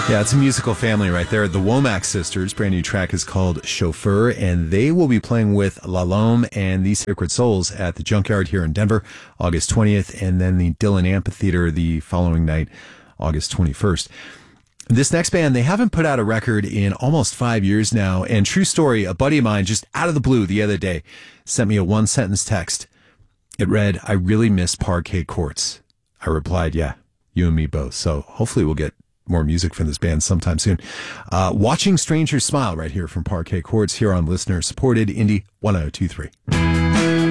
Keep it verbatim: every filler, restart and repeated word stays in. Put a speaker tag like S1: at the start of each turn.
S1: Yeah, it's a musical family right there. The Womack Sisters, brand new track is called Chauffeur, and they will be playing with La Lome and the Sacred Souls at the Junkyard here in Denver, August twentieth, and then the Dillon Amphitheater the following night, August twenty-first. This next band, they haven't put out a record in almost five years now, and true story, a buddy of mine just out of the blue the other day sent me a one-sentence text. It read, "I really miss Parquet Courts." I replied, yeah, you and me both. So hopefully we'll get more music from this band sometime soon. Uh, Watching Strangers Smile right here from Parquet Courts here on listener-supported Indie one oh two three.